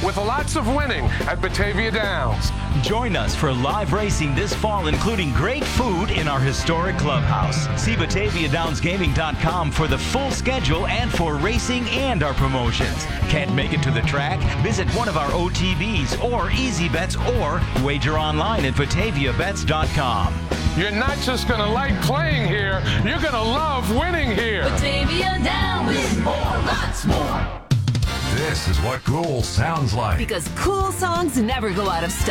with lots of winning at Batavia Downs. Join us for live racing this fall, including great food in our historic clubhouse. See BataviaDownsGaming.com for the full schedule and for racing and our promotions. Can't make it to the track? Visit one of our OTBs or Easy Bets or wager online at BataviaBets.com. You're not just going to like playing here, you're going to love winning here. Batavia Downs. Win more, lots more. This is what cool sounds like. Because cool songs never go out of style.